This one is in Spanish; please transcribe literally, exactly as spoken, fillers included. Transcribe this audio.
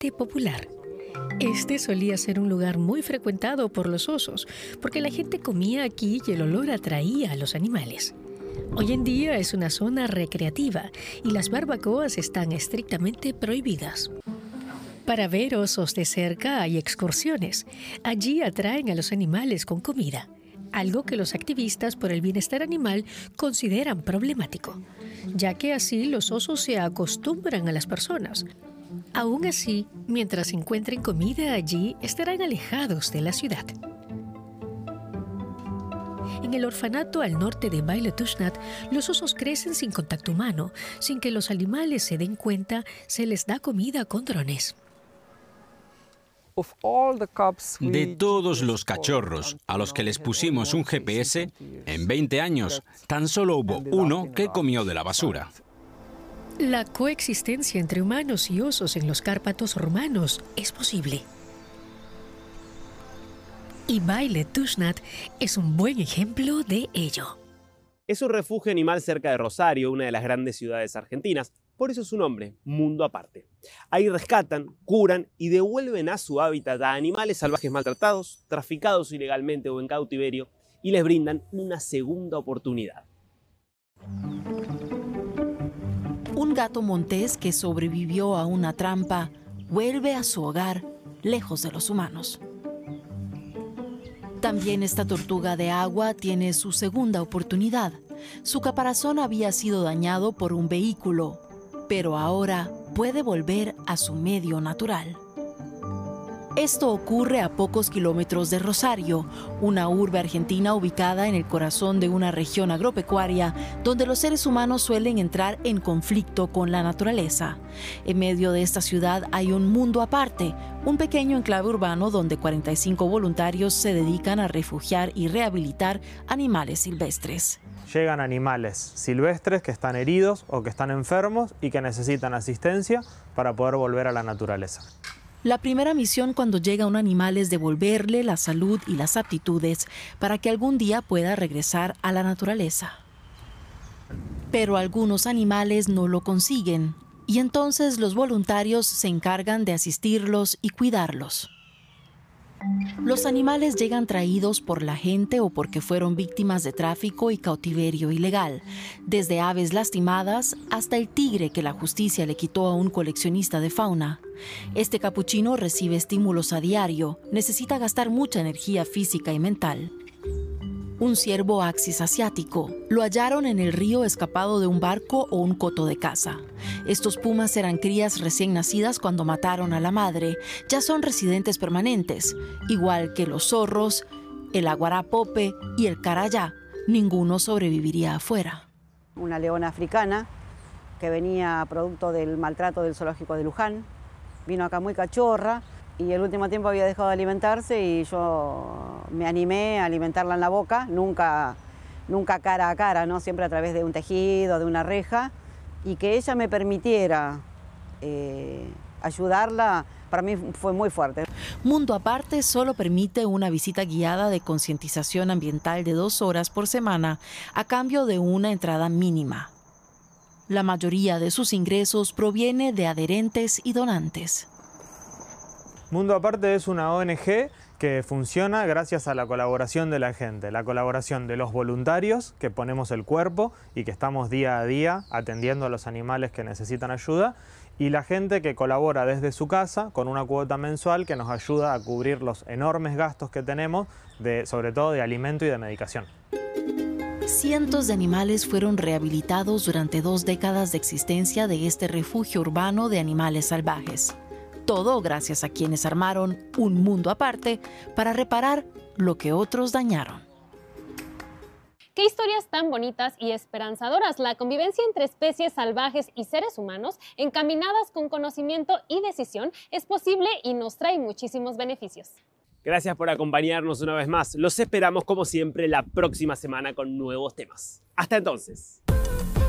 bastante popular. Este solía ser un lugar muy frecuentado por los osos, porque la gente comía aquí y el olor atraía a los animales. Hoy en día es una zona recreativa y las barbacoas están estrictamente prohibidas. Para ver osos de cerca hay excursiones. Allí atraen a los animales con comida, algo que los activistas por el bienestar animal consideran problemático, ya que así los osos se acostumbran a las personas. Aún así, mientras encuentren comida allí, estarán alejados de la ciudad. En el orfanato al norte de Bajle-Tushnet, los osos crecen sin contacto humano. Sin que los animales se den cuenta, se les da comida con drones. De todos los cachorros a los que les pusimos un G P S, en veinte años, tan solo hubo uno que comió de la basura. La coexistencia entre humanos y osos en los Cárpatos rumanos es posible. Y Bajle-Tushnet es un buen ejemplo de ello. Es un refugio animal cerca de Rosario, una de las grandes ciudades argentinas. Por eso su nombre, Mundo Aparte. Ahí rescatan, curan y devuelven a su hábitat a animales salvajes maltratados, traficados ilegalmente o en cautiverio, y les brindan una segunda oportunidad. Un gato montés que sobrevivió a una trampa vuelve a su hogar, lejos de los humanos. También esta tortuga de agua tiene su segunda oportunidad. Su caparazón había sido dañado por un vehículo, pero ahora puede volver a su medio natural. Esto ocurre a pocos kilómetros de Rosario, una urbe argentina ubicada en el corazón de una región agropecuaria donde los seres humanos suelen entrar en conflicto con la naturaleza. En medio de esta ciudad hay un mundo aparte, un pequeño enclave urbano donde cuarenta y cinco voluntarios se dedican a refugiar y rehabilitar animales silvestres. Llegan animales silvestres que están heridos o que están enfermos y que necesitan asistencia para poder volver a la naturaleza. La primera misión cuando llega un animal es devolverle la salud y las aptitudes para que algún día pueda regresar a la naturaleza. Pero algunos animales no lo consiguen y entonces los voluntarios se encargan de asistirlos y cuidarlos. Los animales llegan traídos por la gente o porque fueron víctimas de tráfico y cautiverio ilegal, desde aves lastimadas hasta el tigre que la justicia le quitó a un coleccionista de fauna. Este capuchino recibe estímulos a diario, necesita gastar mucha energía física y mental. Un ciervo axis asiático. Lo hallaron en el río escapado de un barco o un coto de caza. Estos pumas eran crías recién nacidas cuando mataron a la madre. Ya son residentes permanentes, igual que los zorros, el aguarapope y el carayá. Ninguno sobreviviría afuera. Una leona africana que venía producto del maltrato del zoológico de Luján. Vino acá muy cachorra. Y el último tiempo había dejado de alimentarse y yo me animé a alimentarla en la boca, nunca, nunca cara a cara, ¿no? Siempre a través de un tejido, de una reja, y que ella me permitiera eh, ayudarla, para mí fue muy fuerte. Mundo Aparte solo permite una visita guiada de concientización ambiental de dos horas por semana a cambio de una entrada mínima. La mayoría de sus ingresos proviene de adherentes y donantes. Mundo Aparte es una O N G que funciona gracias a la colaboración de la gente, la colaboración de los voluntarios que ponemos el cuerpo y que estamos día a día atendiendo a los animales que necesitan ayuda, y la gente que colabora desde su casa con una cuota mensual que nos ayuda a cubrir los enormes gastos que tenemos, de, sobre todo de alimento y de medicación. Cientos de animales fueron rehabilitados durante dos décadas de existencia de este refugio urbano de animales salvajes. Todo gracias a quienes armaron un mundo aparte para reparar lo que otros dañaron. Qué historias tan bonitas y esperanzadoras. La convivencia entre especies salvajes y seres humanos, encaminadas con conocimiento y decisión, es posible y nos trae muchísimos beneficios. Gracias por acompañarnos una vez más. Los esperamos como siempre la próxima semana con nuevos temas. Hasta entonces.